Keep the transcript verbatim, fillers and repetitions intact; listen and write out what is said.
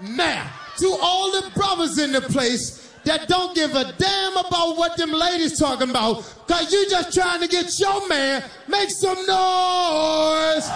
Now, to all the brothers in the place that don't give a damn about what them ladies talking about, cause you just trying to get your man, make some noise.